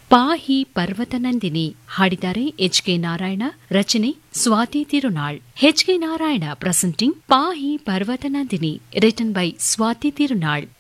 ಪಾಹಿ ಪರ್ವತನಂದಿನಿ ಹಾಡಿದ್ದಾರೆ ಎಚ್.ಕೆ. ನಾರಾಯಣ, ರಚನೆ ಸ್ವಾತಿ ತಿರುನಾಳ್. ಎಚ್.ಕೆ. ನಾರಾಯಣ ಪ್ರೆಸೆಂಟಿಂಗ್ ಪಾಹಿ ಪರ್ವತನಂದಿನಿ ರಿಟನ್ ಬೈ ಸ್ವಾತಿ ತಿರುನಾಳ್.